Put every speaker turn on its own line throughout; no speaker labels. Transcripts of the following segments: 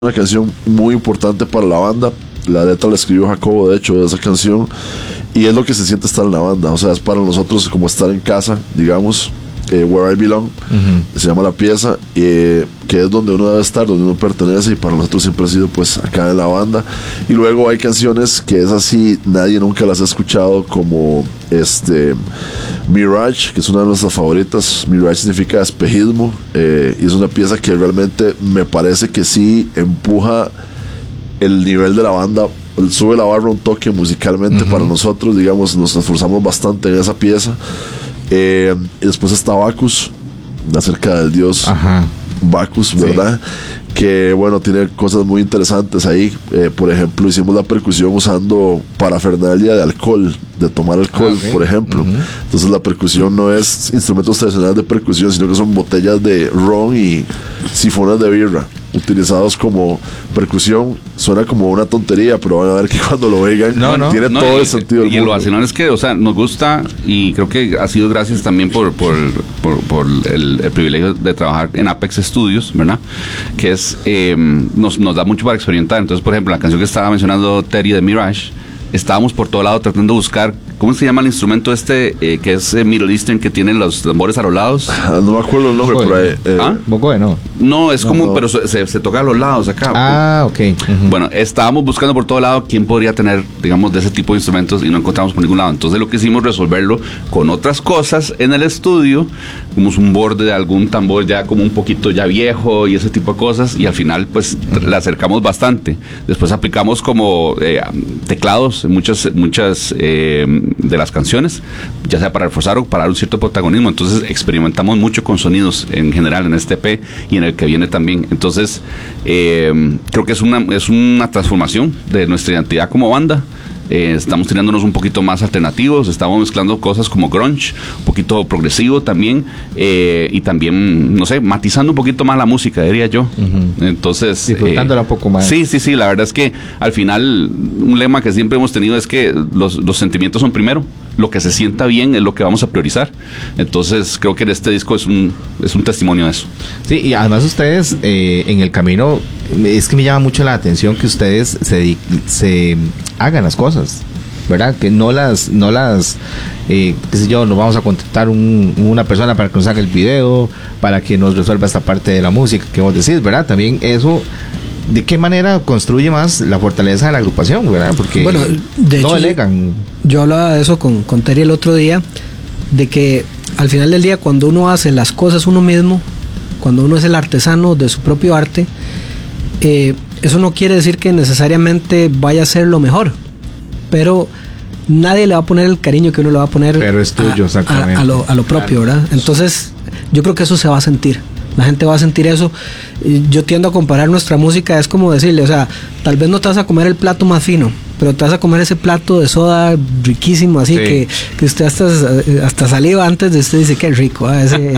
una canción muy importante para la banda. La letra la escribió Jacobo, de hecho, de esa canción. Y es lo que se siente estar en la banda. O sea, es para nosotros como estar en casa, digamos. Where I Belong, se llama la pieza, que es donde uno debe estar, donde uno pertenece, y para nosotros siempre ha sido pues acá en la banda. Y luego hay canciones que es así, nadie nunca las ha escuchado, como Mirage, que es una de nuestras favoritas. Mirage significa espejismo, y es una pieza que realmente me parece que sí empuja el nivel de la banda, sube la barra un toque musicalmente para nosotros, digamos, nos esforzamos bastante en esa pieza. Y después está Bacchus, acerca del dios Bacchus, ¿verdad? Sí. Que bueno, tiene cosas muy interesantes ahí. Por ejemplo, hicimos la percusión usando parafernalia de alcohol, de tomar alcohol, por ejemplo. Entonces la percusión no es instrumentos tradicionales de percusión, sino que son botellas de ron y sifones de birra utilizados como percusión. Suena como una tontería, pero van a ver que cuando lo oigan tiene todo el sentido del mundo.
Y lo hacen, es que, o sea, nos gusta, y creo que ha sido gracias también por el privilegio de trabajar en Apex Studios, ¿verdad? Que es nos da mucho para experimentar. Entonces, por ejemplo, la canción que estaba mencionando Terry de Mirage, estábamos por todo lado tratando de buscar, ¿cómo se llama el instrumento que es Middle Eastern, que tiene los tambores a los lados?
No me acuerdo el nombre, por ahí.
Bogoe, no.
No, es como, pero se toca a los lados acá.
Ok.
Bueno, estábamos buscando por todo lado quién podría tener, digamos, de ese tipo de instrumentos, y no encontramos por ningún lado. Entonces lo que hicimos, resolverlo con otras cosas en el estudio, como un borde de algún tambor ya como un poquito ya viejo y ese tipo de cosas, y al final pues la acercamos bastante. Después aplicamos como teclados en muchas de las canciones, ya sea para reforzar o para dar un cierto protagonismo. Entonces experimentamos mucho con sonidos en general en este EP y en el que viene también. Entonces creo que es una transformación de nuestra identidad como banda. Estamos tirándonos un poquito más alternativos, estamos mezclando cosas como grunge, un poquito progresivo también, y también, no sé, matizando un poquito más la música, diría yo. Entonces,
disfrutándola un poco más.
Sí, la verdad es que al final un lema que siempre hemos tenido es que los sentimientos son primero, lo que se sienta bien es lo que vamos a priorizar. Entonces creo que este disco es un testimonio de eso. Sí,
y además ustedes en el camino, es que me llama mucho la atención que ustedes se hagan las cosas, ¿verdad? Que no las qué sé yo, nos vamos a contratar una persona para que nos haga el video, para que nos resuelva esta parte de la música que vos decís, ¿verdad? También eso, ¿de qué manera construye más la fortaleza de la agrupación, verdad? Porque
bueno, de hecho,
delegan.
Yo hablaba de eso con Terry el otro día, de que al final del día, cuando uno hace las cosas uno mismo, cuando uno es el artesano de su propio arte, eso no quiere decir que necesariamente vaya a ser lo mejor, pero nadie le va a poner el cariño que uno le va a poner,
pero es tuyo,
a lo propio, ¿verdad? Entonces yo creo que eso se va a sentir, la gente va a sentir eso. Yo tiendo a comparar nuestra música, es como decirle, o sea, tal vez no te vas a comer el plato más fino, pero te vas a comer ese plato de soda riquísimo, así que usted hasta saliva antes de usted dice que rico,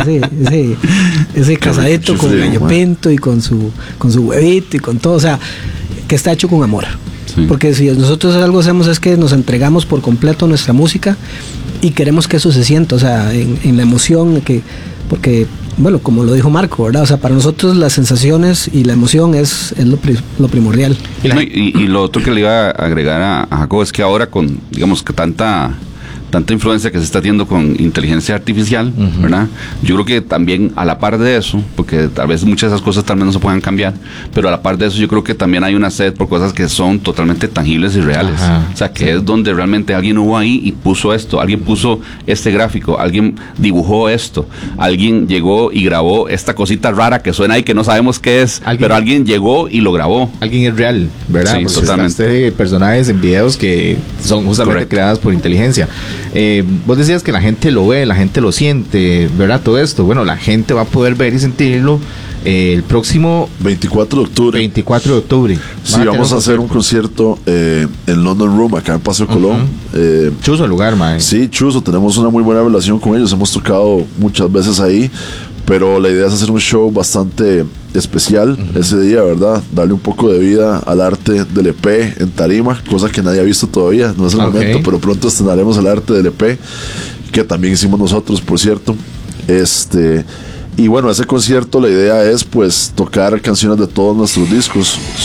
ese casadito con gallo pinto y con su huevito y con todo, o sea, que está hecho con amor. Porque si nosotros algo hacemos es que nos entregamos por completo nuestra música y queremos que eso se sienta, o sea, en la emoción, porque bueno, como lo dijo Marco, ¿verdad? O sea, para nosotros las sensaciones y la emoción es lo primordial.
Y lo otro que le iba a agregar a Jacobo es que ahora con, digamos, que tanta influencia que se está teniendo con inteligencia artificial, ¿verdad? Yo creo que también a la par de eso, porque tal vez muchas de esas cosas también no se puedan cambiar, pero a la par de eso yo creo que también hay una sed por cosas que son totalmente tangibles y reales. O sea, que es donde realmente alguien hubo ahí y puso esto, alguien puso este gráfico, alguien dibujó esto, alguien llegó y grabó esta cosita rara que suena ahí que no sabemos qué es, pero alguien llegó y lo grabó.
Alguien es real, ¿verdad?
Sí, totalmente.
Personajes en videos que son justamente creadas por inteligencia. Vos decías que la gente lo ve, la gente lo siente, ¿verdad? Todo esto, bueno, la gente va a poder ver y sentirlo el próximo
24 de octubre.
24 de octubre.
Sí, vamos a hacer un concierto en London Room, acá en Paseo Colón.
Chuzo el lugar, man.
Sí, chuzo, tenemos una muy buena relación con ellos, hemos tocado muchas veces ahí, pero la idea es hacer un show bastante especial ese día, ¿verdad? Darle un poco de vida al arte del EP en tarima, cosa que nadie ha visto todavía, no es el momento, pero pronto estrenaremos el arte del EP, que también hicimos nosotros, por cierto. Y bueno, ese concierto, la idea es pues tocar canciones de todos nuestros discos.